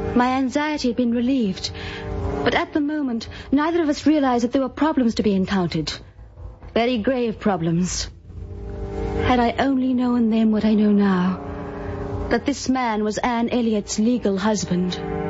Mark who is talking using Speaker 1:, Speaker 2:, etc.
Speaker 1: My anxiety had been relieved, but at the moment, neither of us realized that there were problems to be encountered. Very grave problems. Had I only known then what I know now, that this man was Anne Elliot's legal husband,